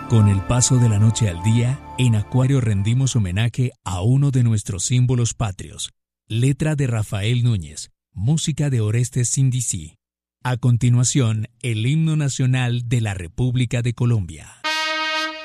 Con el paso de la noche al día, en Acuario rendimos homenaje a uno de nuestros símbolos patrios. Letra de Rafael Núñez, música de Orestes Sindicí. A continuación, el himno nacional de la República de Colombia.